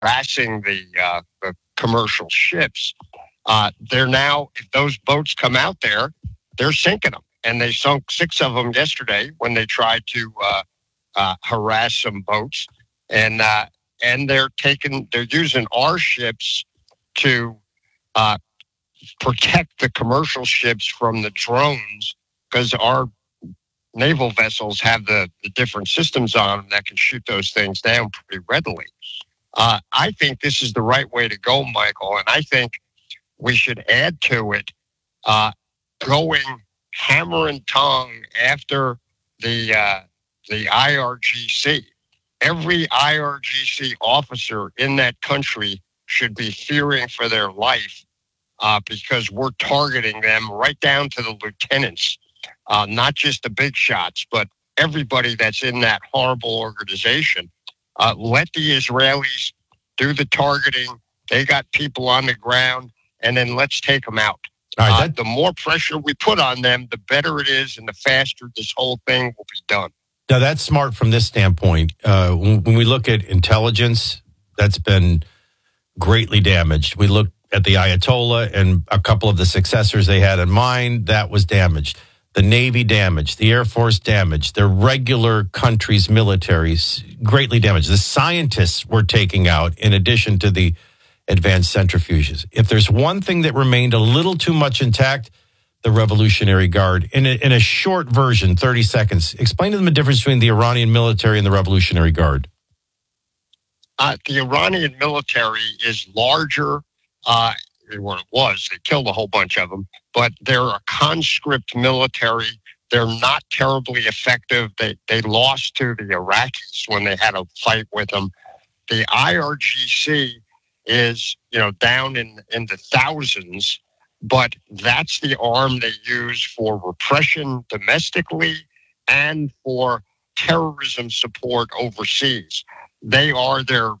harassing the commercial ships. They're now, if those boats come out there, they're sinking them. And they sunk 6 of them yesterday when they tried to harass some boats. And they're using our ships to protect the commercial ships from the drones, because our naval vessels have the different systems on them that can shoot those things down pretty readily. I think this is the right way to go, Michael, and I think we should add to it going hammer and tongue after the IRGC. Every IRGC officer in that country should be fearing for their life because we're targeting them right down to the lieutenants, not just the big shots, but everybody that's in that horrible organization. Let the Israelis do the targeting. They got people on the ground, and then let's take them out. Right, the more pressure we put on them, the better it is, and the faster this whole thing will be done. Now, that's smart from this standpoint. When we look at intelligence, that's been greatly damaged. We look at the Ayatollah and a couple of the successors they had in mind, that was damaged. The Navy damaged, the Air Force damaged, their regular country's militaries greatly damaged. The scientists were taking out in addition to the advanced centrifuges. If there's one thing that remained a little too much intact, the Revolutionary Guard. In a short version, 30 seconds, explain to them the difference between the Iranian military and the Revolutionary Guard. The Iranian military is larger than what it was. They killed a whole bunch of them, but they're a conscript military. They're not terribly effective. They lost to the Iraqis when they had a fight with them. The IRGC is, down in the thousands, but that's the arm they use for repression domestically and for terrorism support overseas. They are their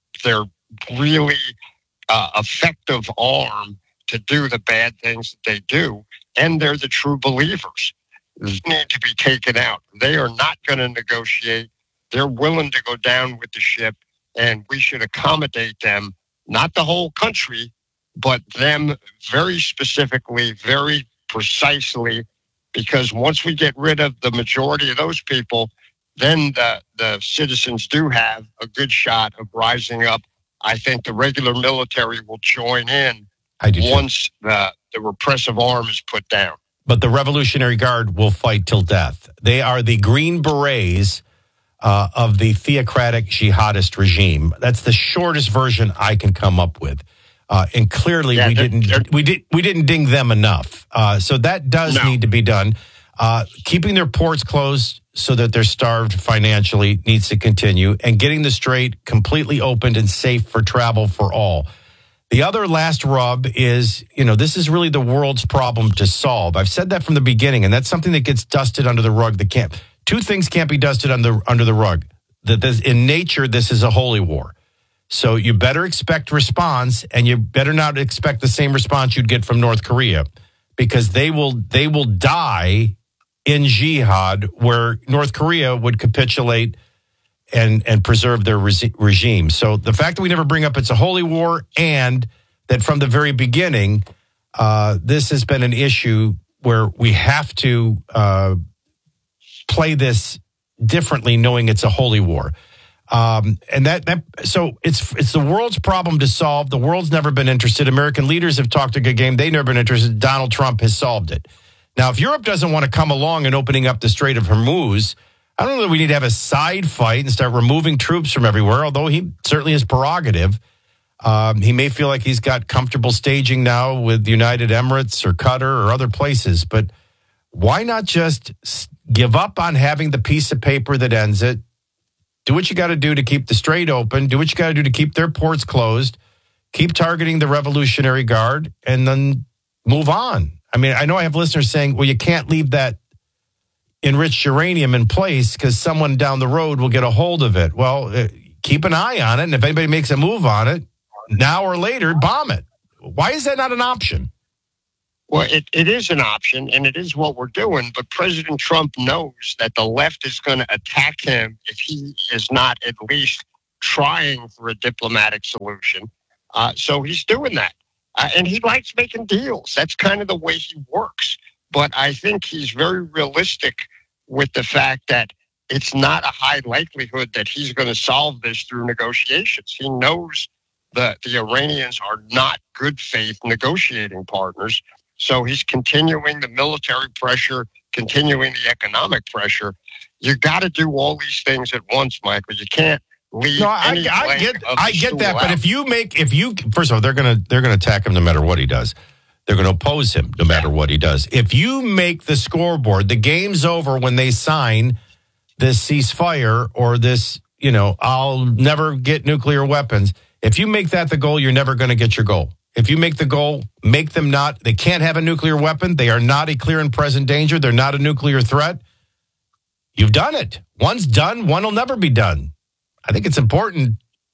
really effective arm to do the bad things that they do, and they're the true believers. They need to be taken out. They are not going to negotiate. They're willing to go down with the ship, and we should accommodate them, not the whole country, but them very specifically, very precisely, because once we get rid of the majority of those people, then the citizens do have a good shot of rising up. I think the regular military will join in once the repressive arm is put down. But the Revolutionary Guard will fight till death. They are the Green Berets of the theocratic jihadist regime. That's the shortest version I can come up with. And clearly we didn't ding them enough. So that does need to be done. Keeping their ports closed so that they're starved financially needs to continue, and getting the strait completely opened and safe for travel for all. The other last rub is, this is really the world's problem to solve. I've said that from the beginning, and that's something that gets dusted under the rug. Two things can't be dusted under the rug. In nature, this is a holy war. So you better expect response, and you better not expect the same response you'd get from North Korea, because they will die in jihad, where North Korea would capitulate and preserve their regime. So the fact that we never bring up it's a holy war, and that from the very beginning, this has been an issue where we have to play this differently, knowing it's a holy war. So it's the world's problem to solve. The world's never been interested. American leaders have talked a good game. They've never been interested. Donald Trump has solved it. Now, if Europe doesn't want to come along in opening up the Strait of Hormuz, I don't know that we need to have a side fight and start removing troops from everywhere, although he certainly is prerogative. He may feel like he's got comfortable staging now with United Emirates or Qatar or other places, but why not just give up on having the piece of paper that ends it? Do what you got to do to keep the strait open. Do what you got to do to keep their ports closed. Keep targeting the Revolutionary Guard, and then move on. I mean, I know I have listeners saying, well, you can't leave that enriched uranium in place because someone down the road will get a hold of it. Well, keep an eye on it, and if anybody makes a move on it, now or later, bomb it. Why is that not an option? Well, it is an option, and it is what we're doing, but President Trump knows that the left is going to attack him if he is not at least trying for a diplomatic solution. So he's doing that. And he likes making deals. That's kind of the way he works. But I think he's very realistic with the fact that it's not a high likelihood that he's going to solve this through negotiations. He knows that the Iranians are not good faith negotiating partners. So he's continuing the military pressure, continuing the economic pressure. You got to do all these things at once, Michael. You can't leave. No, I get that. But if you first of all, they're gonna attack him no matter what he does. They're going to oppose him no matter what he does. If you make the scoreboard, the game's over when they sign this ceasefire or this, I'll never get nuclear weapons. If you make that the goal, you're never going to get your goal. If you make the goal, make them they can't have a nuclear weapon. They are not a clear and present danger. They're not a nuclear threat. You've done it. One's done. One will never be done. I think it's important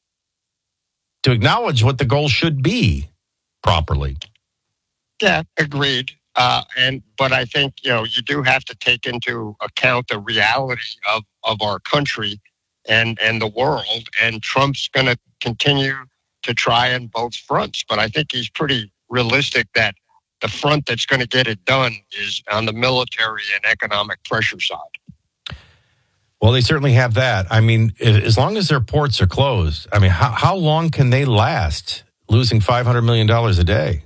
to acknowledge what the goal should be properly. Yeah, agreed. But I think, you do have to take into account the reality of our country and the world. And Trump's going to continue to try on both fronts. But I think he's pretty realistic that the front that's going to get it done is on the military and economic pressure side. Well, they certainly have that. I mean, as long as their ports are closed, I mean, how long can they last losing $500 million a day?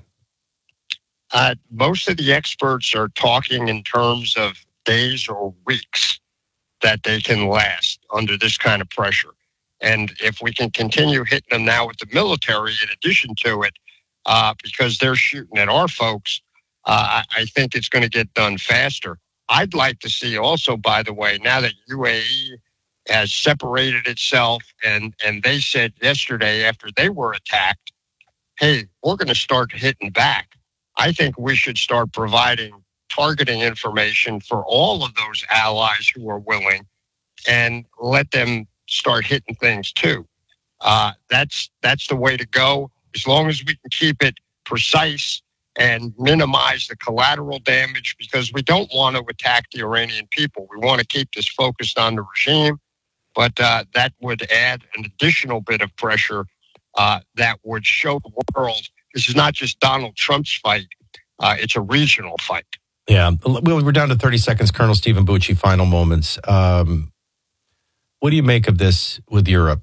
Most of the experts are talking in terms of days or weeks that they can last under this kind of pressure. And if we can continue hitting them now with the military in addition to it, because they're shooting at our folks, I think it's going to get done faster. I'd like to see also, by the way, now that UAE has separated itself and they said yesterday after they were attacked, hey, we're going to start hitting back. I think we should start providing targeting information for all of those allies who are willing and let them start hitting things too. That's the way to go. As long as we can keep it precise and minimize the collateral damage, because we don't want to attack the Iranian people. We want to keep this focused on the regime, but that would add an additional bit of pressure that would show the world this is not just Donald Trump's fight. It's a regional fight. Yeah. We're down to 30 seconds. Colonel Stephen Bucci, final moments. What do you make of this with Europe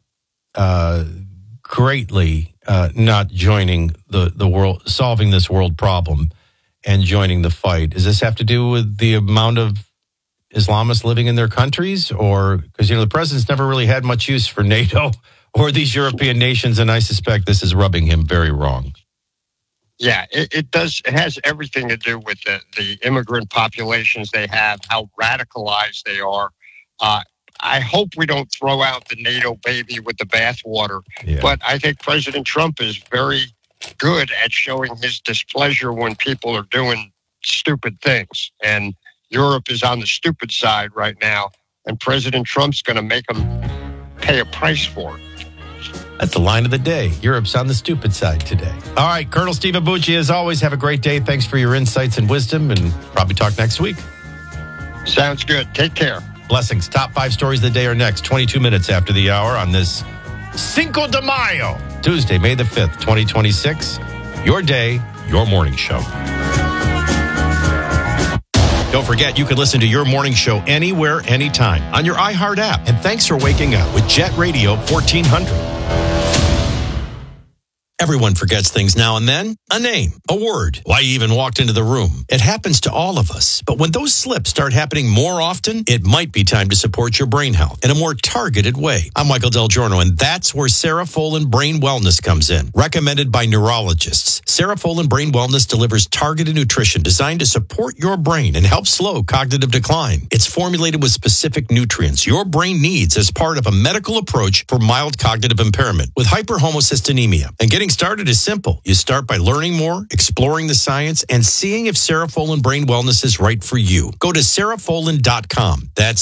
greatly not joining the world, solving this world problem and joining the fight? Does this have to do with the amount of Islamists living in their countries? Or because, the president's never really had much use for NATO or these European nations, and I suspect this is rubbing him very wrong. Yeah, it does. It has everything to do with the immigrant populations they have, how radicalized they are. I hope we don't throw out the NATO baby with the bathwater. Yeah. But I think President Trump is very good at showing his displeasure when people are doing stupid things. And Europe is on the stupid side right now. And President Trump's going to make them pay a price for it. That's the line of the day. Europe's on the stupid side today. All right, Colonel Stephen Bucci, as always, have a great day. Thanks for your insights and wisdom, and probably talk next week. Sounds good. Take care. Blessings. Top 5 stories of the day are next, 22 minutes after the hour on this Cinco de Mayo, Tuesday, May the 5th, 2026. Your day, your morning show. Don't forget, you can listen to your morning show anywhere, anytime on your iHeart app. And thanks for waking up with Jet Radio 1400. Everyone forgets things now and then. A name, a word, why you even walked into the room. It happens to all of us. But when those slips start happening more often, it might be time to support your brain health in a more targeted way. I'm Michael Del Giorno, and that's where Serafolin Brain Wellness comes in. Recommended by neurologists, Serafolin Brain Wellness delivers targeted nutrition designed to support your brain and help slow cognitive decline. It's formulated with specific nutrients your brain needs as part of a medical approach for mild cognitive impairment with hyperhomocystinemia. And getting Getting started is simple. You start by learning more, exploring the science, and seeing if Cerefolin Brain Wellness is right for you. Go to cerefolin.com. That's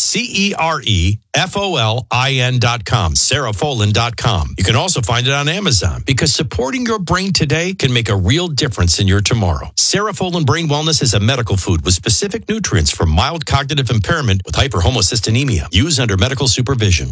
CEREFOLIN.com. Cerefolin.com. You can also find it on Amazon because supporting your brain today can make a real difference in your tomorrow. Cerefolin Brain Wellness is a medical food with specific nutrients for mild cognitive impairment with hyperhomocystinemia. Use under medical supervision.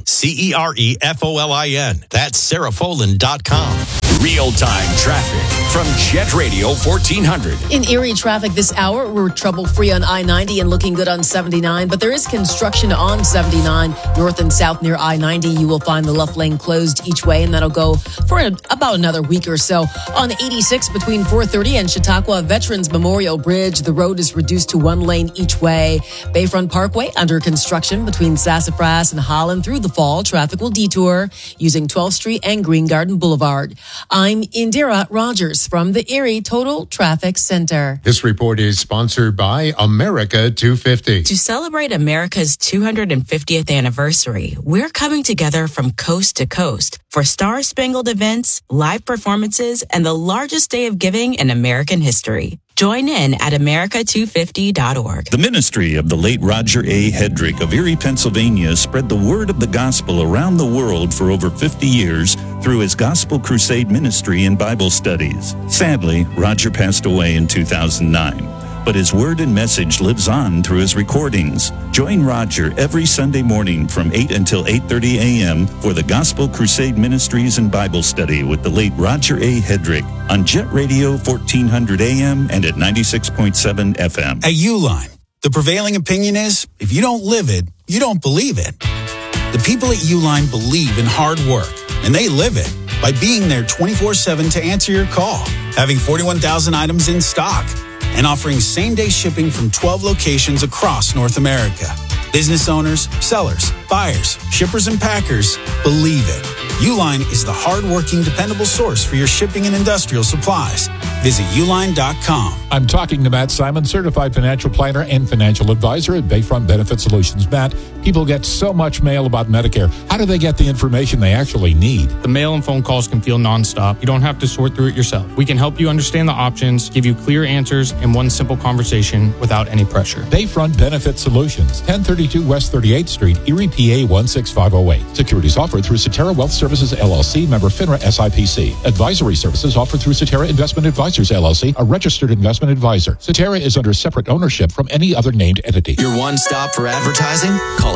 CEREFOLIN. That's cerefolin.com. Real-time traffic from Jet Radio 1400. In Erie traffic this hour, we're trouble-free on I-90 and looking good on 79, but there is construction on 79 north and south near I-90. You will find the left lane closed each way, and that'll go for about another week or so. On 86 between 430 and Chautauqua Veterans Memorial Bridge, the road is reduced to one lane each way. Bayfront Parkway under construction between Sassafras and Holland through the fall. Traffic will detour using 12th Street and Green Garden Boulevard. I'm Indira Rogers from the Erie Total Traffic Center. This report is sponsored by America 250. To celebrate America's 250th anniversary, we're coming together from coast to coast for star-spangled events, live performances, and the largest day of giving in American history. Join in at America250.org. The ministry of the late Roger A. Hedrick of Erie, Pennsylvania spread the word of the gospel around the world for over 50 years through his Gospel Crusade ministry and Bible studies. Sadly, Roger passed away in 2009. But his word and message lives on through his recordings. Join Roger every Sunday morning from 8 until 8:30 a.m. for the Gospel Crusade Ministries and Bible Study with the late Roger A. Hedrick on Jet Radio 1400 a.m. and at 96.7 FM. At Uline, the prevailing opinion is, if you don't live it, you don't believe it. The people at Uline believe in hard work, and they live it by being there 24/7 to answer your call, having 41,000 items in stock, and offering same-day shipping from 12 locations across North America. Business owners, sellers, buyers, shippers, and packers believe it. Uline is the hard-working, dependable source for your shipping and industrial supplies. Visit uline.com. I'm talking to Matt Simon, certified financial planner and financial advisor at Bayfront Benefit Solutions. Matt, people get so much mail about Medicare. How do they get the information they actually need? The mail and phone calls can feel nonstop. You don't have to sort through it yourself. We can help you understand the options, give you clear answers in one simple conversation without any pressure. Bayfront Benefit Solutions, 1032 West 38th Street, Erie, PA 16508. Securities offered through Cetera Wealth Services, LLC, member FINRA SIPC. Advisory services offered through Cetera Investment Advisors, LLC, a registered investment advisor. Cetera is under separate ownership from any other named entity. Your one stop for advertising? Call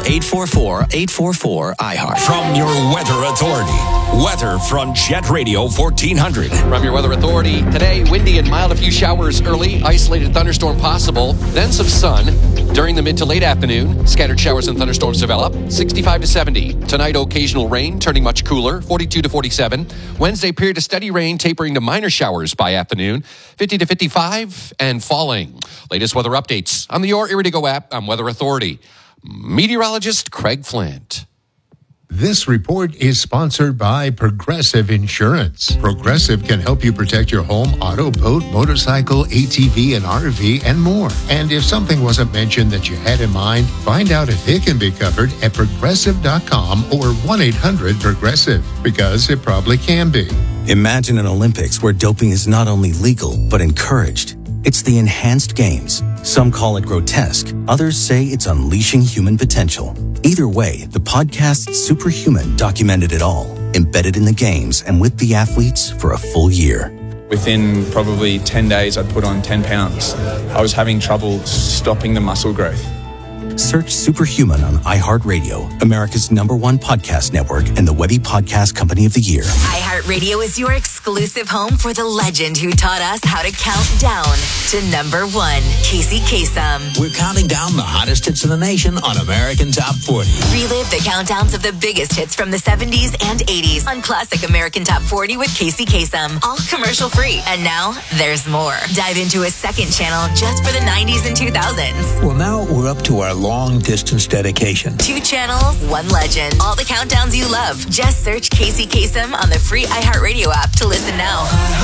844-844-IHEART. From your Weather Authority. Weather from Jet Radio 1400. From your Weather Authority, today, windy and mild, a few showers early, isolated thunderstorm possible, then some sun. During the mid to late afternoon, scattered showers and thunderstorms develop, 65 to 70. Tonight, occasional rain, turning much cooler, 42 to 47. Wednesday, period of steady rain, tapering to minor showers by afternoon, 50 to 55, and falling. Latest weather updates on the Your Erie to Go app. I'm Weather Authority meteorologist Craig Flint. This report is sponsored by Progressive Insurance. Progressive can help you protect your home, auto, boat, motorcycle, ATV, and RV, and more. And if something wasn't mentioned that you had in mind, find out if it can be covered at Progressive.com or 1-800-PROGRESSIVE, because it probably can be. Imagine an Olympics where doping is not only legal, but encouraged. It's the enhanced games. Some call it grotesque. Others say it's unleashing human potential. Either way, the podcast Superhuman documented it all, embedded in the games and with the athletes for a full year. Within probably 10 days, I'd put on 10 pounds. I was having trouble stopping the muscle growth. Search Superhuman on iHeartRadio, America's #1 podcast network and the Webby Podcast Company of the Year. iHeartRadio is your exclusive home for the legend who taught us how to count down to #1, Casey Kasem. We're counting down the hottest hits in the nation on American Top 40. Relive the countdowns of the biggest hits from the 70s and 80s on Classic American Top 40 with Casey Kasem. All commercial free. And now there's more. Dive into a second channel just for the 90s and 2000s. Well, now we're up to our long-distance dedication. 2 channels, 1 legend. All the countdowns you love. Just search Casey Kasem on the free iHeartRadio app to listen now.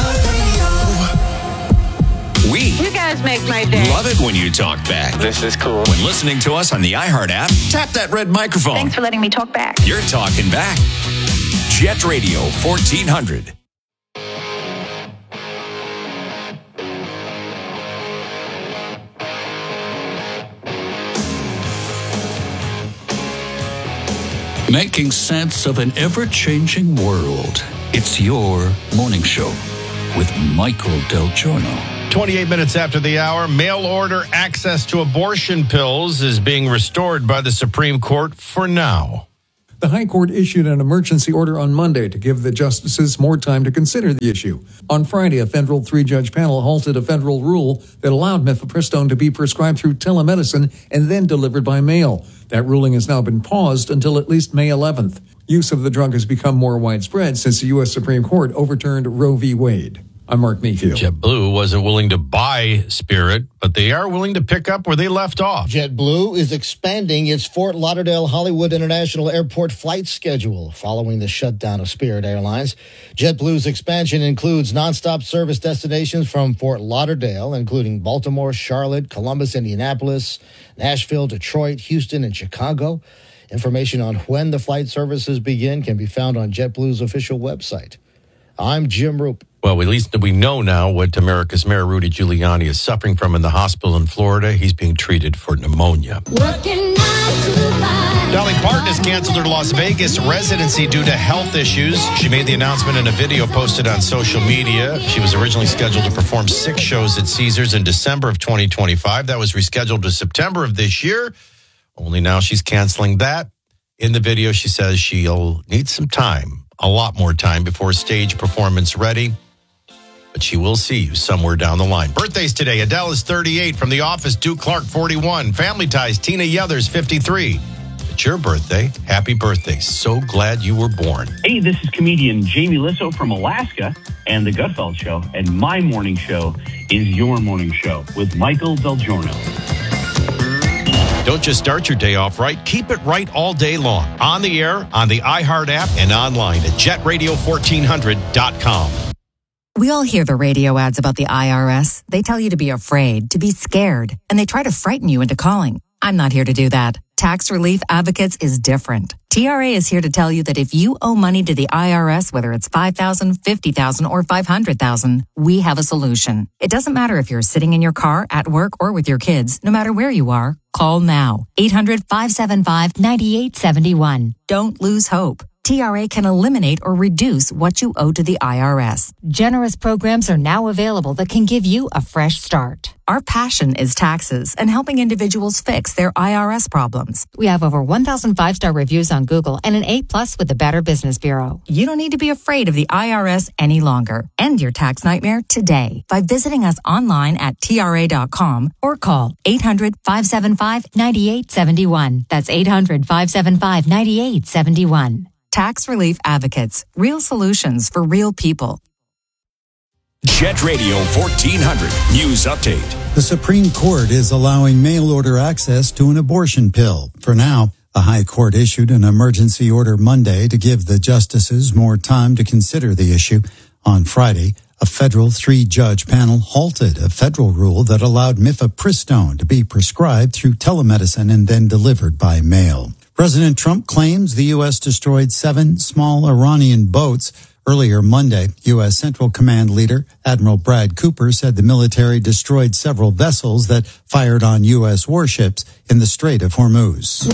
You guys make my day. Love it when you talk back. This is cool. When listening to us on the iHeart app, tap that red microphone. Thanks for letting me talk back. You're talking back. Jet Radio 1400. making sense of an ever-changing world. It's your morning show with Michael Del Giorno. 28 minutes after the hour, mail order access to abortion pills is being restored by the Supreme Court for now. The High Court issued an emergency order on Monday to give the justices more time to consider the issue. On Friday, a federal three-judge panel halted a federal rule that allowed mifepristone to be prescribed through telemedicine and then delivered by mail. That ruling has now been paused until at least May 11th. Use of the drug has become more widespread since the U.S. Supreme Court overturned Roe v. Wade. I'm Mark Mayfield. JetBlue wasn't willing to buy Spirit, but they are willing to pick up where they left off. JetBlue is expanding its Fort Lauderdale Hollywood International Airport flight schedule following the shutdown of Spirit Airlines. JetBlue's expansion includes nonstop service destinations from Fort Lauderdale, including Baltimore, Charlotte, Columbus, Indianapolis, Nashville, Detroit, Houston, and Chicago. Information on when the flight services begin can be found on JetBlue's official website. I'm Jim Roop. Well, at least we know now what America's Mayor Rudy Giuliani is suffering from in the hospital in Florida. He's being treated for pneumonia. Dolly Parton has canceled her Las Vegas residency due to health issues. She made the announcement in a video posted on social media. She was originally scheduled to perform 6 shows at Caesars in December of 2025. That was rescheduled to September of this year. Only now she's canceling that. In the video, she says she'll need some time, a lot more time before stage performance ready. But she will see you somewhere down the line. Birthdays today. Adele is 38. From The Office, Duke Clark, 41. Family Ties, Tina Yothers, 53. It's your birthday. Happy birthday. So glad you were born. Hey, this is comedian Jamie Lissow from Alaska and The Gutfeld Show. And my morning show is your morning show with Michael Del Giorno. Don't just start your day off right. Keep it right all day long. On the air, on the iHeart app, and online at jetradio1400.com. We all hear the radio ads about the IRS. They tell you to be afraid, to be scared, and they try to frighten you into calling. I'm not here to do that. Tax Relief Advocates is different. TRA is here to tell you that if you owe money to the IRS, whether it's $5,000, $50,000, or $500,000, we have a solution. It doesn't matter if you're sitting in your car, at work, or with your kids. No matter where you are, call now. 800-575-9871. Don't lose hope. TRA can eliminate or reduce what you owe to the IRS. Generous programs are now available that can give you a fresh start. Our passion is taxes and helping individuals fix their IRS problems. We have over 1,000 5-star reviews on Google and an A+ with the Better Business Bureau. You don't need to be afraid of the IRS any longer. End your tax nightmare today by visiting us online at TRA.com or call 800-575-9871. That's 800-575-9871. Tax Relief Advocates. Real solutions for real people. Jet Radio 1400 News Update. The Supreme Court is allowing mail order access to an abortion pill. For now, the High Court issued an emergency order Monday to give the justices more time to consider the issue. On Friday, a federal 3-judge panel halted a federal rule that allowed mifepristone to be prescribed through telemedicine and then delivered by mail. President Trump claims the U.S. destroyed 7 small Iranian boats. Earlier Monday, U.S. Central Command leader Admiral Brad Cooper said the military destroyed several vessels that fired on U.S. warships in the Strait of Hormuz.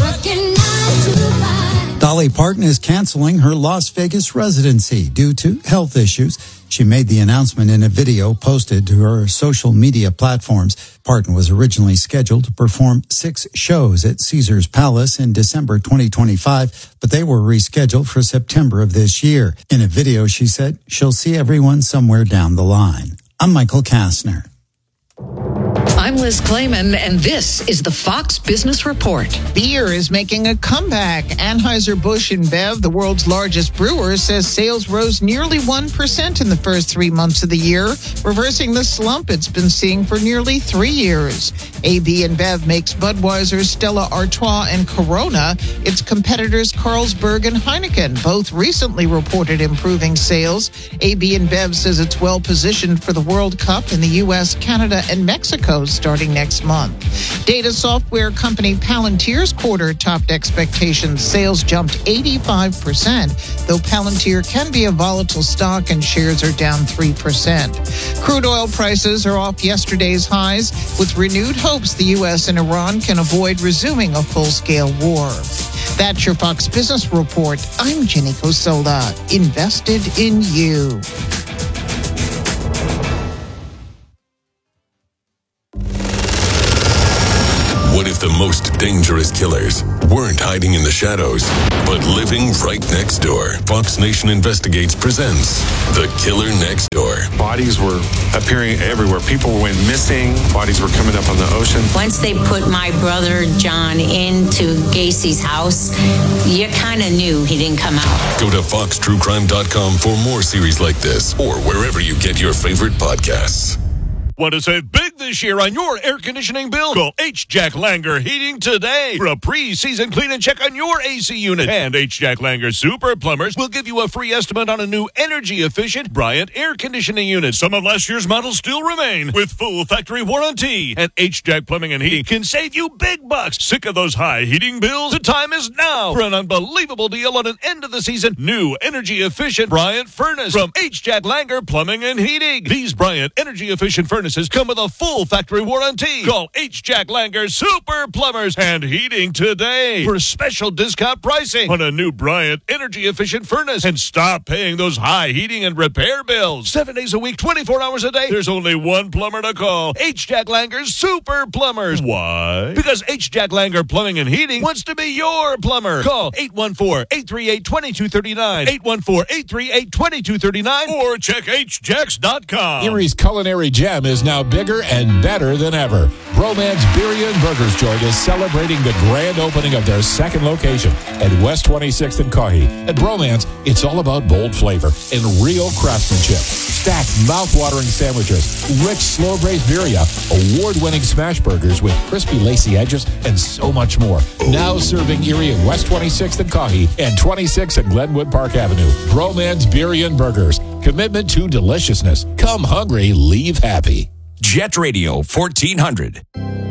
Dolly Parton is canceling her Las Vegas residency due to health issues. She made the announcement in a video posted to her social media platforms. Parton was originally scheduled to perform 6 shows at Caesars Palace in December 2025, but they were rescheduled for September of this year. In a video, she said she'll see everyone somewhere down the line. I'm Michael Kastner. I'm Liz Clayman, and this is the Fox Business Report. Beer is making a comeback. Anheuser-Busch InBev, the world's largest brewer, says sales rose nearly 1% in the first 3 months of the year, reversing the slump it's been seeing for nearly 3 years. AB InBev makes Budweiser, Stella Artois, and Corona. Its competitors Carlsberg and Heineken both recently reported improving sales. AB InBev says it's well positioned for the World Cup in the U.S., Canada, and Mexico starting next month. Data software company Palantir's quarter topped expectations. Sales jumped 85%, though Palantir can be a volatile stock and shares are down 3%. Crude oil prices are off yesterday's highs, with renewed hopes the U.S. and Iran can avoid resuming a full-scale war. That's your Fox Business Report. I'm Jenny Cosola. Invested in you. What if the most dangerous killers weren't hiding in the shadows, but living right next door? Fox Nation Investigates presents The Killer Next Door. Bodies were appearing everywhere. People went missing. Bodies were coming up on the ocean. Once they put my brother John into Gacy's house, you kind of knew he didn't come out. Go to foxtruecrime.com for more series like this, or wherever you get your favorite podcasts. Want to save big this year on your air conditioning bill? Call H. Jack Langer Heating today for a pre-season clean and check on your AC unit. And H. Jack Langer Super Plumbers will give you a free estimate on a new energy-efficient Bryant air conditioning unit. Some of last year's models still remain with full factory warranty. And H. Jack Plumbing and Heating can save you big bucks. Sick of those high heating bills? The time is now for an unbelievable deal on an end-of-the-season new energy-efficient Bryant furnace from H. Jack Langer Plumbing and Heating. These Bryant energy-efficient furnaces come with a full factory warranty. Call H. Jack Langer Super Plumbers and Heating today for special discount pricing on a new Bryant energy-efficient furnace, and stop paying those high heating and repair bills. 7 days a week, 24 hours a day. There's only one plumber to call. H. Jack Langer Super Plumbers. Why? Because H. Jack Langer Plumbing and Heating wants to be your plumber. Call 814-838-2239, 814-838-2239, or check hjacks.com. Erie's Culinary Gem is now bigger and better than ever. Bromance Beer and Burgers Joint is celebrating the grand opening of their second location at West 26th and Caughey. At Bromance, it's all about bold flavor and real craftsmanship. Stacked, mouth-watering sandwiches, rich, slow-braised birria, award-winning smash burgers with crispy, lacy edges, and so much more. Now serving Erie at West 26th and Caughey and 26th at Glenwood Park Avenue. Bromance Beer and Burgers. Commitment to deliciousness. Come hungry, leave happy. Jet Radio 1400.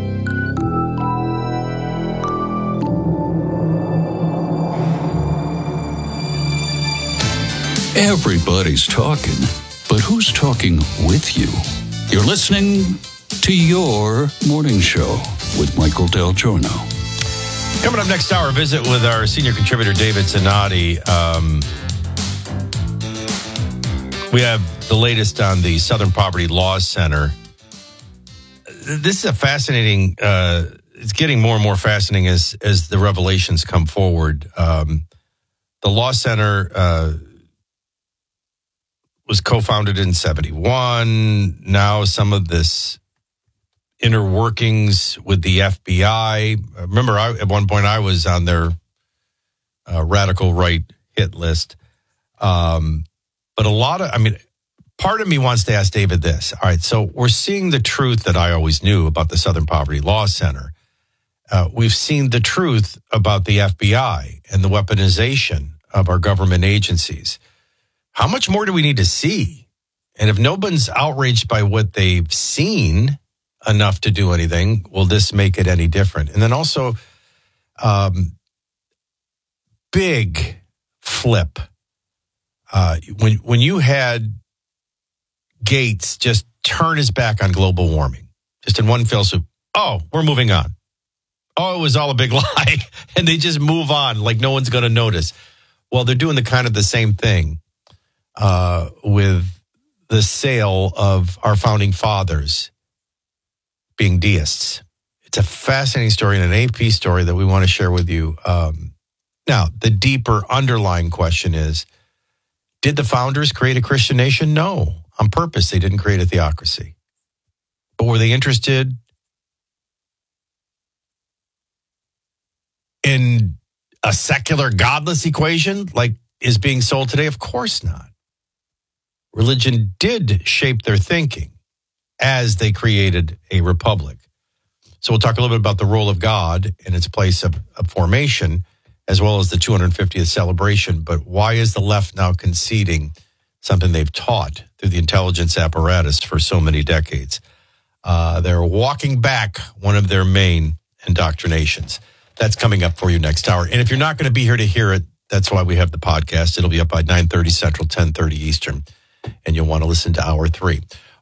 Everybody's talking, but who's talking with you? You're listening to your morning show with Michael Del Giorno. Coming up next hour, visit with our senior contributor, David Zanotti. We have the latest on the Southern Poverty Law Center. This is a fascinating, it's getting more and more fascinating as the revelations come forward. The Law Center was co-founded in 1971. Now some of this inner workings with the FBI. Remember, at one point I was on their radical right hit list. But a lot of, part of me wants to ask David this. All right, so we're seeing the truth that I always knew about the Southern Poverty Law Center. We've seen the truth about the FBI and the weaponization of our government agencies. How much more do we need to see? And if no one's outraged by what they've seen enough to do anything, will this make it any different? And then also, big flip. When you had Gates just turn his back on global warming, just in one fell swoop, oh, we're moving on. Oh, it was all a big lie. And they just move on like no one's going to notice. Well, they're doing the same thing with the sale of our founding fathers being deists. It's a fascinating story and an AP story that we want to share with you. Now, the deeper underlying question is, did the founders create a Christian nation? No. On purpose, they didn't create a theocracy. But were they interested in a secular, godless equation like is being sold today? Of course not. Religion did shape their thinking as they created a republic. So we'll talk a little bit about the role of God in its place of formation, as well as the 250th celebration. But why is the left now conceding something they've taught through the intelligence apparatus for so many decades? They're walking back one of their main indoctrinations. That's coming up for you next hour. And if you're not going to be here to hear it, that's why we have the podcast. It'll be up by 9:30 Central, 10:30 Eastern. And you'll want to listen to Hour 3.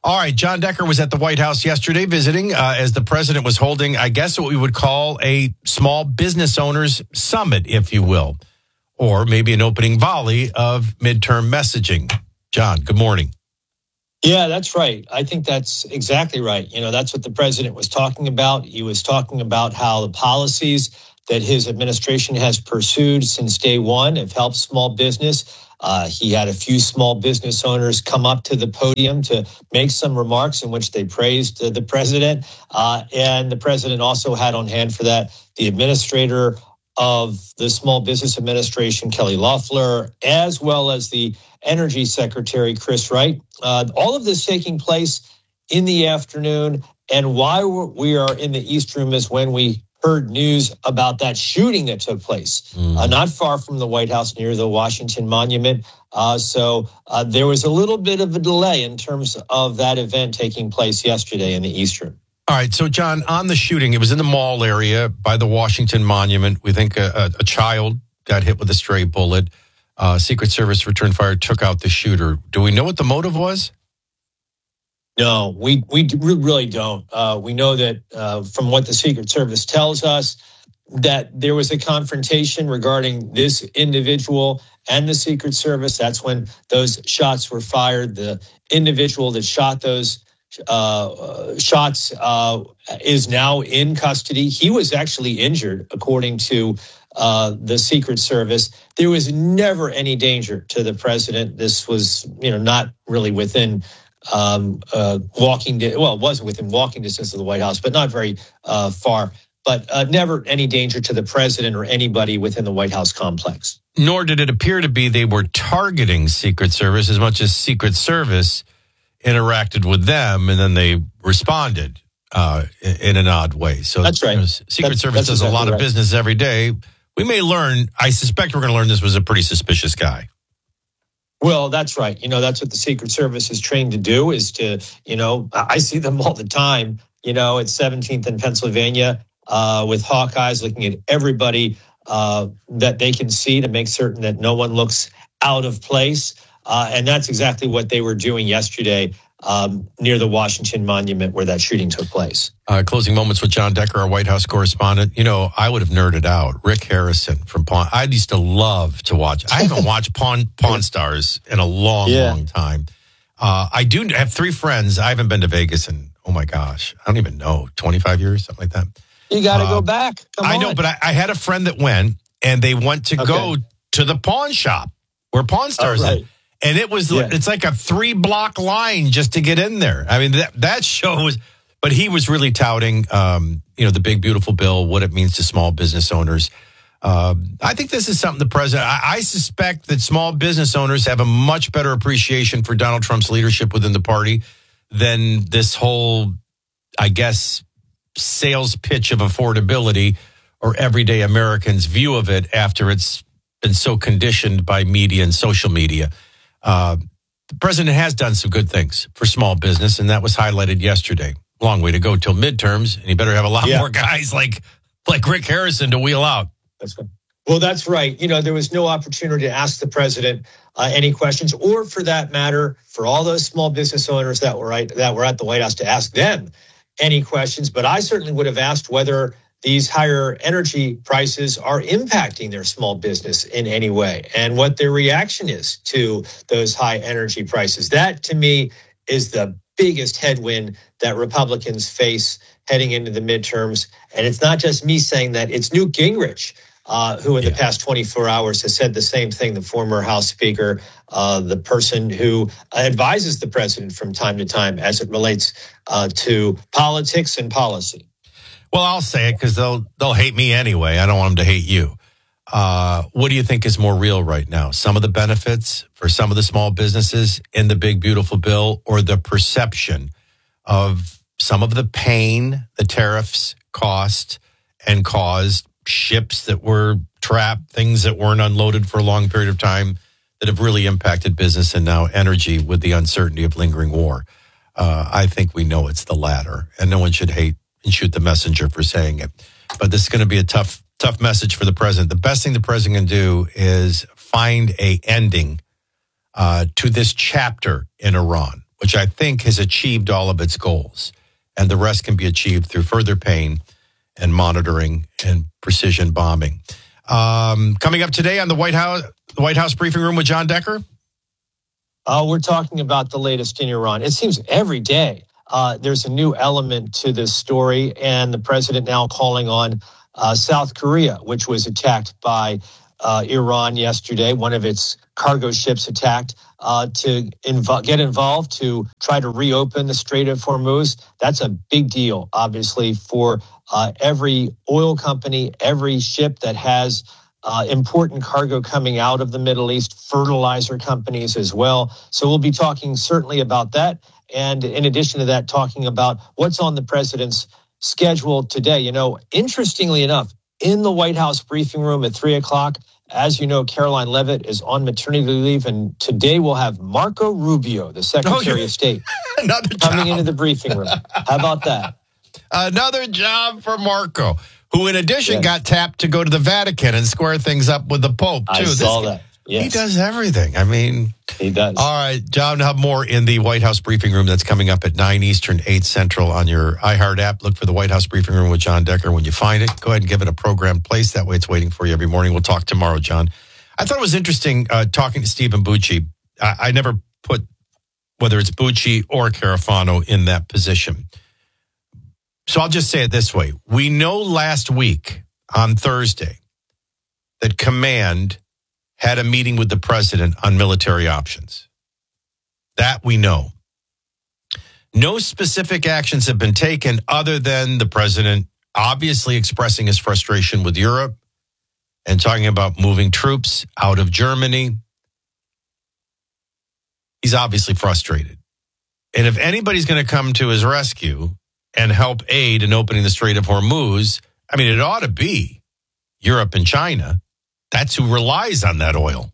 All right, John Decker was at the White House yesterday visiting as the president was holding, I guess, what we would call a small business owners summit, if you will, or maybe an opening volley of midterm messaging. John, good morning. Yeah, that's right. I think that's exactly right. That's what the president was talking about. He was talking about how the policies that his administration has pursued since day one have helped small business. He had a few small business owners come up to the podium to make some remarks in which they praised the president. And the president also had on hand for that the administrator of the Small Business Administration, Kelly Loeffler, as well as the Energy Secretary, Chris Wright. All of this taking place in the afternoon. And why we are in the East Room is when we heard news about that shooting that took place not far from the White House near the Washington Monument. So there was a little bit of a delay in terms of that event taking place yesterday in the East Room. All right. So, John, on the shooting, it was in the mall area by the Washington Monument. We think a child got hit with a stray bullet. Secret Service returned fire, took out the shooter. Do we know what the motive was? No, we really don't. We know that from what the Secret Service tells us, that there was a confrontation regarding this individual and the Secret Service. That's when those shots were fired. The individual that shot those shots is now in custody. He was actually injured, according to the Secret Service. There was never any danger to the president. This was, not really within it wasn't within walking distance of the White House, but not very far. But never any danger to the president or anybody within the White House complex. Nor did it appear to be they were targeting Secret Service as much as Secret Service interacted with them, and then they responded in an odd way. So that's right. Secret Service does a lot of business every day. We may learn, I suspect we're going to learn this was a pretty suspicious guy. Well, that's right. That's what the Secret Service is trained to do, is to, I see them all the time, at 17th and Pennsylvania with Hawkeyes looking at everybody that they can see to make certain that no one looks out of place. And that's exactly what they were doing yesterday near the Washington Monument where that shooting took place. Closing moments with John Decker, our White House correspondent. I would have nerded out. Rick Harrison from Pawn. I used to love to watch. I haven't watched Pawn Stars in a long time. I do have 3 friends. I haven't been to Vegas in, oh my gosh, I don't even know, 25 years, something like that. You got to go back. I know, but I had a friend that went, and they went to go to the pawn shop where Pawn Stars is. And it was, it's like a 3-block line just to get in there. I mean, that show was, but he was really touting, the big, beautiful bill, what it means to small business owners. I think this is something the president, I suspect that small business owners have a much better appreciation for Donald Trump's leadership within the party than this whole, I guess, sales pitch of affordability or everyday Americans' view of it after it's been so conditioned by media and social media. The president has done some good things for small business, and that was highlighted yesterday. Long way to go till midterms, and he better have a lot more guys like Rick Harrison to wheel out. That's good. Well, that's right. There was no opportunity to ask the president any questions, or for that matter, for all those small business owners that were at the White House to ask them any questions. But I certainly would have asked whether these higher energy prices are impacting their small business in any way and what their reaction is to those high energy prices. That, to me, is the biggest headwind that Republicans face heading into the midterms. And it's not just me saying that. It's Newt Gingrich, who in the past 24 hours has said the same thing, the former House Speaker, the person who advises the president from time to time as it relates to politics and policy. Well, I'll say it because they'll hate me anyway. I don't want them to hate you. What do you think is more real right now? Some of the benefits for some of the small businesses in the big, beautiful bill, or the perception of some of the pain the tariffs cost and caused, ships that were trapped, things that weren't unloaded for a long period of time that have really impacted business, and now energy with the uncertainty of lingering war? I think we know it's the latter, and no one should hate and shoot the messenger for saying it. But this is going to be a tough message for the president. The best thing the president can do is find a ending to this chapter in Iran. which I think has achieved all of its goals. And the rest can be achieved through further pain and monitoring and precision bombing. Coming up today on the White House briefing room with John Decker. We're talking about the latest in Iran. It seems every day there's a new element to this story, and the president now calling on South Korea, which was attacked by Iran yesterday. One of its cargo ships attacked to get involved to try to reopen the Strait of Hormuz. That's a big deal, obviously, for every oil company, every ship that has important cargo coming out of the Middle East, fertilizer companies as well. So we'll be talking certainly about that. And in addition to that, talking about what's on the president's schedule today. You know, interestingly enough, in the White House briefing room at 3 o'clock, as you know, Caroline Leavitt is on maternity leave, and today we'll have Marco Rubio, the Secretary of State, coming into the briefing room. How about that? Another job for Marco, who in addition got tapped to go to the Vatican and square things up with the Pope, too. I saw that. Yes. He does everything. I mean, he does. All right, John, we'll have more in the White House briefing room that's coming up at 9 Eastern, 8 Central on your iHeart app. Look for the White House briefing room with John Decker. When you find it, go ahead and give it a programmed place. That way it's waiting for you every morning. We'll talk tomorrow, John. I thought it was interesting talking to Stephen Bucci. I never put whether it's Bucci or Carafano in that position. So I'll just say it this way. We know last week on Thursday that Command had a meeting with the president on military options. That we know. No specific actions have been taken other than the president obviously expressing his frustration with Europe and talking about moving troops out of Germany. He's obviously frustrated. And if anybody's going to come to his rescue and help aid in opening the Strait of Hormuz, I mean, it ought to be Europe and China. That's who relies on that oil.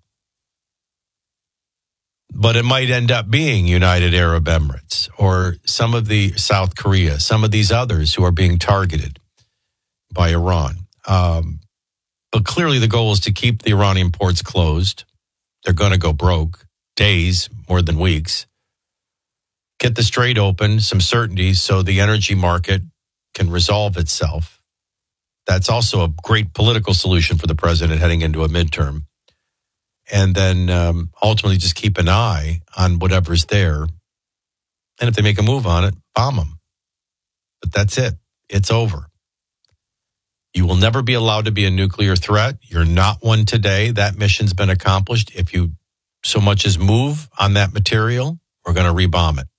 But it might end up being United Arab Emirates or some of the South Korea, some of these others who are being targeted by Iran. But clearly the goal is to keep the Iranian ports closed. They're going to go broke. Days, more than weeks. Get the strait open, some certainty so the energy market can resolve itself. That's also a great political solution for the president heading into a midterm. And then ultimately just keep an eye on whatever's there. And if they make a move on it, bomb them. But that's it. It's over. You will never be allowed to be a nuclear threat. You're not one today. That mission's been accomplished. If you so much as move on that material, we're going to rebomb it.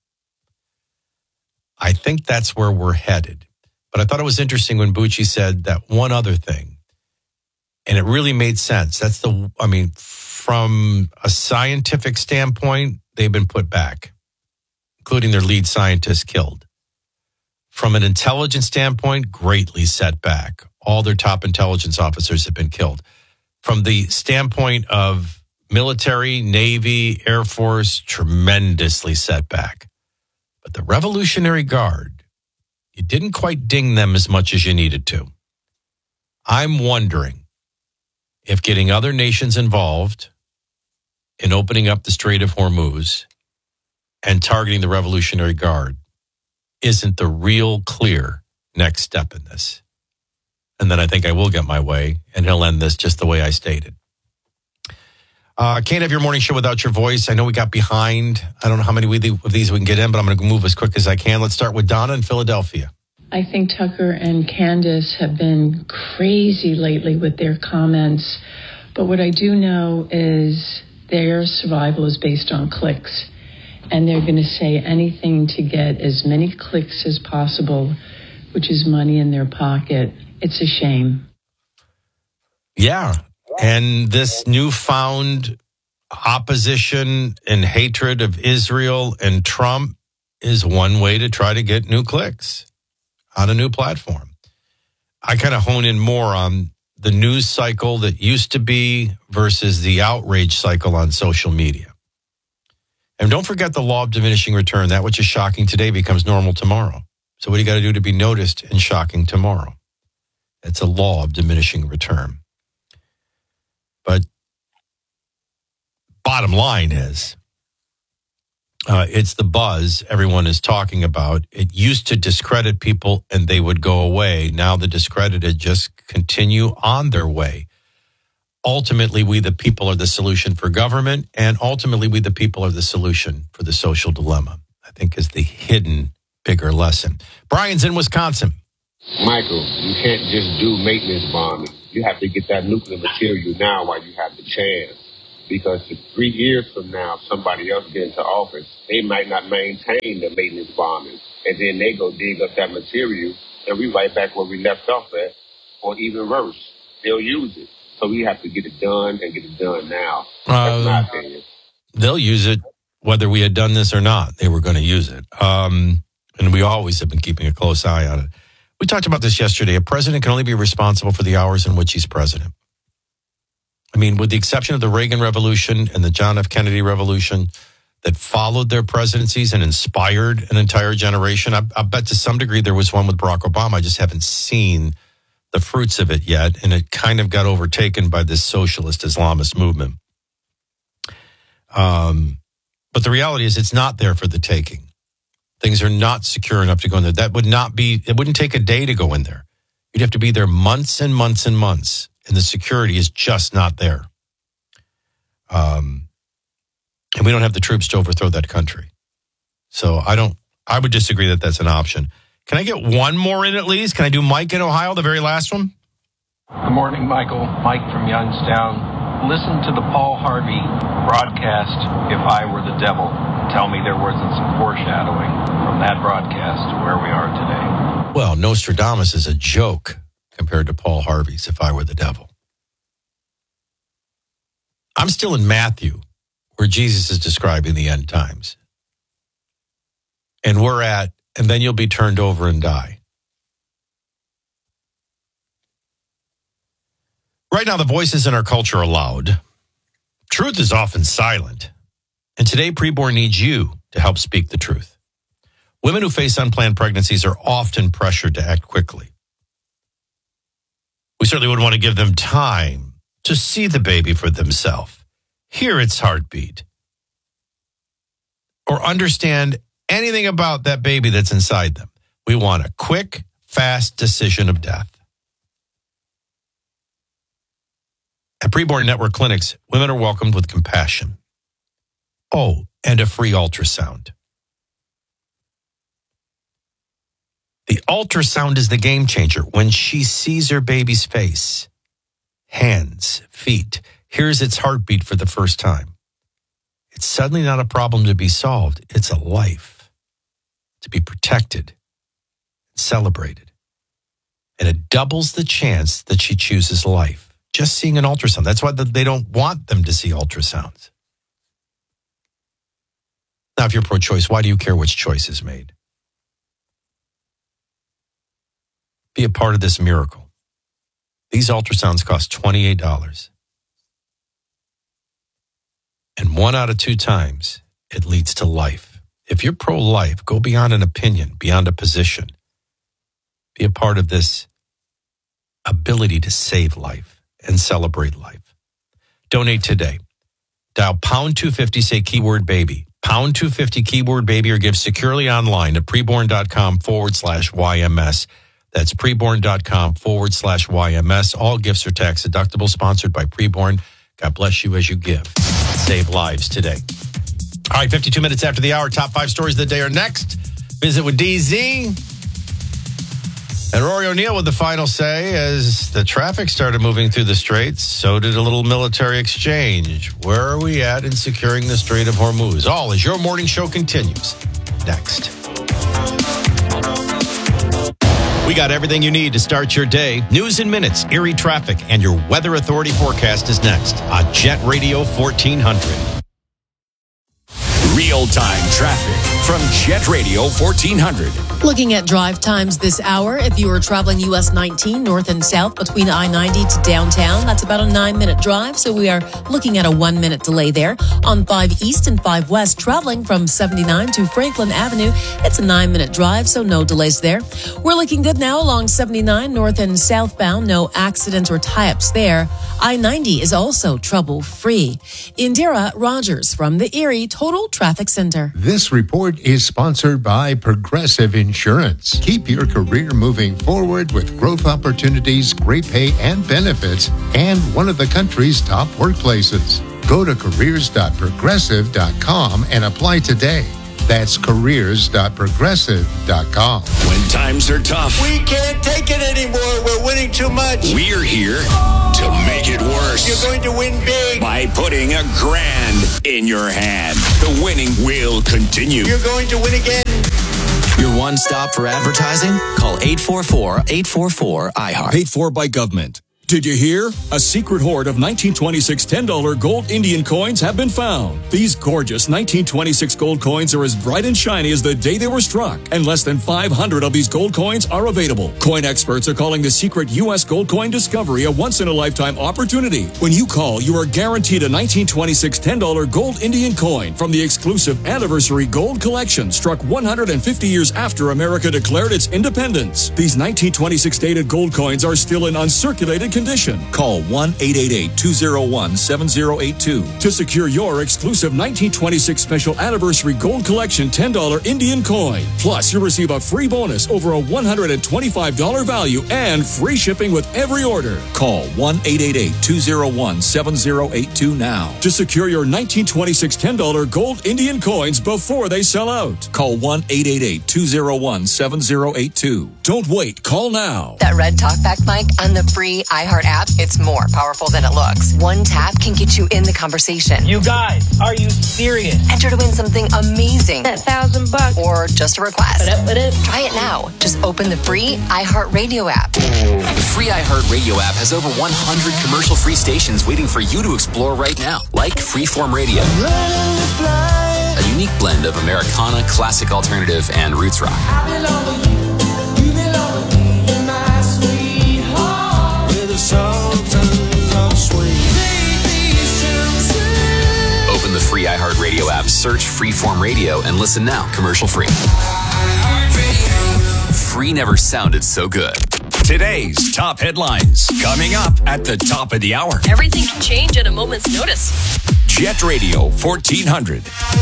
I think that's where we're headed. But I thought it was interesting when Bucci said that one other thing, and it really made sense. From a scientific standpoint, they've been put back, including their lead scientist killed. From an intelligence standpoint, greatly set back. All their top intelligence officers have been killed. From the standpoint of military, Navy, Air Force, tremendously set back. But the Revolutionary Guard, you didn't quite ding them as much as you needed to. I'm wondering if getting other nations involved in opening up the Strait of Hormuz and targeting the Revolutionary Guard isn't the real clear next step in this. And then I think I will get my way, and he'll end this just the way I stated. Can't have your morning show without your voice. I know we got behind. I don't know how many of these we can get in, but I'm going to move as quick as I can. Let's start with Donna in Philadelphia. I think Tucker and Candace have been crazy lately with their comments. But what I do know is their survival is based on clicks. And they're going to say anything to get as many clicks as possible, which is money in their pocket. It's a shame. Yeah. And this newfound opposition and hatred of Israel and Trump is one way to try to get new clicks on a new platform. I kind of hone in more on the news cycle that used to be versus the outrage cycle on social media. And don't forget the law of diminishing return. That which is shocking today becomes normal tomorrow. So what do you got to do to be noticed and shocking tomorrow? It's a law of diminishing return. But bottom line is, It's the buzz everyone is talking about. It used to discredit people and they would go away. Now the discredited just continue on their way. Ultimately, we the people are the solution for government, and ultimately we the people are the solution for the social dilemma, I think is the hidden bigger lesson. Brian's in Wisconsin. Michael, you can't just do maintenance bombing. You have to get that nuclear material now while you have the chance. Because 3 years from now, if somebody else gets into office, they might not maintain the maintenance bombing. And then they go dig up that material, and we right back where we left off at, or even worse, they'll use it. So we have to get it done and get it done now. That's my opinion. They'll use it whether we had done this or not. They were going to use it. And we always have been keeping a close eye on it. We talked about this yesterday. A president can only be responsible for the hours in which he's president. I mean, with the exception of the Reagan Revolution and the John F. Kennedy Revolution that followed their presidencies and inspired an entire generation, I bet to some degree there was one with Barack Obama. I just haven't seen the fruits of it yet, and it kind of got overtaken by this socialist Islamist movement. But the reality is it's not there for the taking. Things are not secure enough to go in there. That would not be, it wouldn't take a day to go in there. You'd have to be there months and months and months. And the security is just not there. And we don't have the troops to overthrow that country. So I would disagree that that's an option. Can I get one more in at least? Can I do Mike in Ohio, the very last one? Good morning, Michael. Mike from Youngstown. Listen to the Paul Harvey broadcast, If I Were the Devil. Tell me there wasn't some foreshadowing from that broadcast to where we are today. Well, Nostradamus is a joke compared to Paul Harvey's If I Were the Devil. I'm still in Matthew, where Jesus is describing the end times. And we're at, and then you'll be turned over and die. Right now, the voices in our culture are loud. Truth is often silent. And today, preborn needs you to help speak the truth. Women who face unplanned pregnancies are often pressured to act quickly. We certainly would want to give them time to see the baby for themselves, hear its heartbeat, or understand anything about that baby that's inside them. We want a quick, fast decision of death. At Preborn Network Clinics, women are welcomed with compassion. Oh, and a free ultrasound. The ultrasound is the game changer. When she sees her baby's face, hands, feet, hears its heartbeat for the first time, it's suddenly not a problem to be solved. It's a life to be protected, celebrated. And it doubles the chance that she chooses life. Just seeing an ultrasound. That's why they don't want them to see ultrasounds. Now, if you're pro-choice, why do you care which choice is made? Be a part of this miracle. These ultrasounds cost $28. And 1 out of 2 times, it leads to life. If you're pro-life, go beyond an opinion, beyond a position. Be a part of this ability to save life and celebrate life. Donate today. Dial pound 250, say keyword baby. Pound 250 keyword baby, or give securely online at preborn.com/YMS. That's preborn.com/YMS. All gifts are tax deductible, sponsored by Preborn. God bless you as you give. Save lives today. All right, 52 minutes after the hour, top 5 stories of the day are next. Visit with DZ. And Rory O'Neill with the final say. As the traffic started moving through the straits, so did a little military exchange. Where are we at in securing the Strait of Hormuz? All as your morning show continues. Next. We got everything you need to start your day. News in minutes, Erie traffic, and your Weather Authority forecast is next on Jet Radio 1400. Real-time traffic from Jet Radio 1400. Looking at drive times this hour, if you are traveling US 19 north and south between I-90 to downtown, that's about a 9-minute drive, so we are looking at a 1-minute delay there. On 5 East and 5 West, traveling from 79 to Franklin Avenue, it's a 9-minute drive, so no delays there. We're looking good now along 79 north and southbound, no accidents or tie-ups there. I-90 is also trouble-free. Indira Rogers from the Erie Total Traffic Center. This report is sponsored by Progressive Insurance. Keep your career moving forward with growth opportunities, great pay and benefits, and one of the country's top workplaces. Go to careers.progressive.com and apply today. That's careers.progressive.com. When times are tough, we can't take it anymore. We're winning too much. We're here to make it worse. You're going to win big. By putting $1,000 in your hand. The winning will continue. You're going to win again. Your one stop for advertising? Call 844-844-IHEART. Paid for by government. Did you hear? A secret hoard of 1926 $10 gold Indian coins have been found. These gorgeous 1926 gold coins are as bright and shiny as the day they were struck, and less than 500 of these gold coins are available. Coin experts are calling the secret U.S. gold coin discovery a once-in-a-lifetime opportunity. When you call, you are guaranteed a 1926 $10 gold Indian coin from the exclusive Anniversary Gold Collection, struck 150 years after America declared its independence. These 1926 dated gold coins are still in uncirculated condition. Call 1-888-201-7082 to secure your exclusive 1926 Special Anniversary Gold Collection $10 Indian coin. Plus, you'll receive a free bonus over a $125 value and free shipping with every order. Call 1-888-201-7082 now to secure your 1926 $10 gold Indian coins before they sell out. Call 1-888-201-7082. Don't wait. Call now. That red talkback mic on the free iHeart app, it's more powerful than it looks. One tap can get you in the conversation. You guys, are you serious? Enter to win something amazing. That $1,000. Or just a request. What up? Try it now. Just open the free iHeart Radio app. The free iHeart Radio app has over 100 commercial-free stations waiting for you to explore right now, like Freeform Radio. A unique blend of Americana, classic alternative, and roots rock. Open the free iHeart Radio app, search Freeform Radio, and listen now, commercial free. Free never sounded so good. Today's top headlines coming up at the top of the hour. Everything can change at a moment's notice. Jet Radio 1400.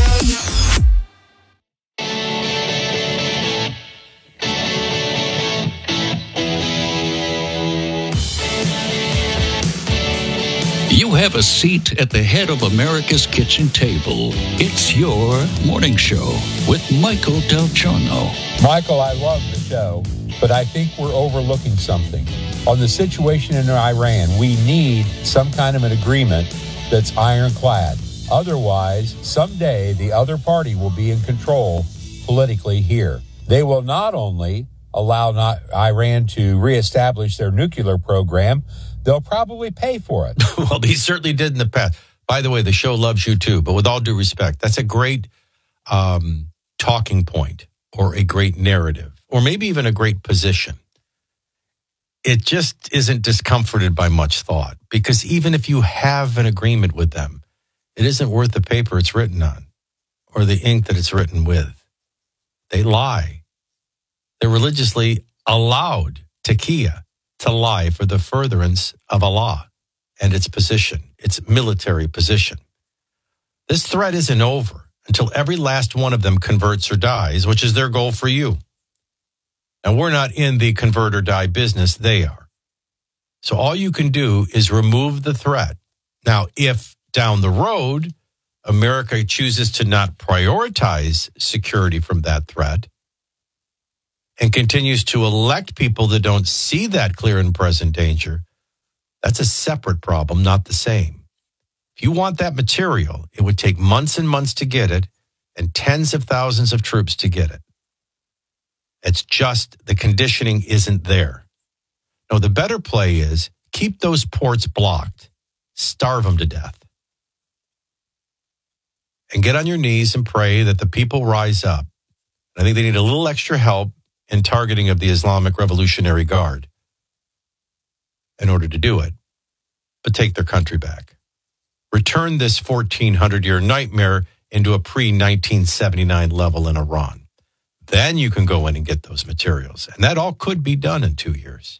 You have a seat at the head of America's kitchen table. It's your morning show with Michael Del Giorno. Michael, I love the show, but I think we're overlooking something. On the situation in Iran, we need some kind of an agreement that's ironclad. Otherwise, someday the other party will be in control politically here. They will not only allow Iran to reestablish their nuclear program, they'll probably pay for it. Well, they certainly did in the past. By the way, the show loves you too, but with all due respect, that's a great talking point or a great narrative or maybe even a great position. It just isn't discomforted by much thought because even if you have an agreement with them, it isn't worth the paper it's written on or the ink that it's written with. They lie. They're religiously allowed, taqiyya, to lie for the furtherance of Allah and its position, its military position. This threat isn't over until every last one of them converts or dies, which is their goal for you. And we're not in the convert or die business, they are. So all you can do is remove the threat. Now, if down the road, America chooses to not prioritize security from that threat, and continues to elect people that don't see that clear and present danger, that's a separate problem, not the same. If you want that material, it would take months and months to get it and tens of thousands of troops to get it. It's just the conditioning isn't there. No, the better play is keep those ports blocked, starve them to death, and get on your knees and pray that the people rise up. I think they need a little extra help and targeting of the Islamic Revolutionary Guard in order to do it, but take their country back. Return this 1,400-year nightmare into a pre-1979 level in Iran. Then you can go in and get those materials. And that all could be done in 2 years.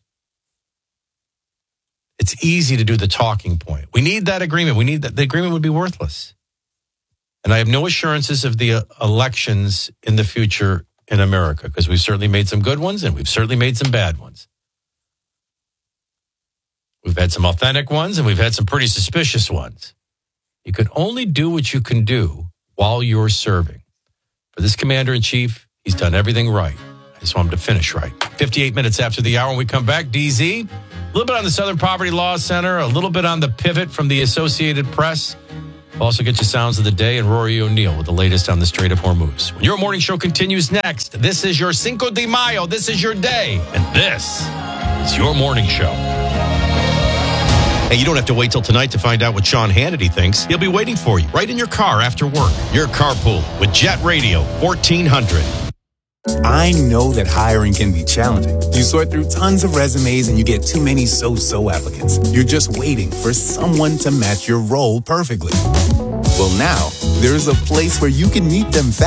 It's easy to do the talking point. We need that agreement. We need that. The agreement would be worthless. And I have no assurances of the elections in the future in America, because we've certainly made some good ones and we've certainly made some bad ones. We've had some authentic ones and we've had some pretty suspicious ones. You can only do what you can do while you're serving. For this commander-in-chief, he's done everything right. I just want him to finish right. 58 minutes after the hour when we come back, DZ, a little bit on the Southern Poverty Law Center, a little bit on the pivot from the Associated Press. We'll also get you sounds of the day and Rory O'Neill with the latest on the Strait of Hormuz. When your morning show continues next, this is your Cinco de Mayo. This is your day. And this is your morning show. Hey, you don't have to wait till tonight to find out what Sean Hannity thinks. He'll be waiting for you right in your car after work. Your carpool with Jet Radio 1400. I know that hiring can be challenging. You sort through tons of resumes and you get too many so-so applicants. You're just waiting for someone to match your role perfectly. Well, now there's a place where you can meet them fast.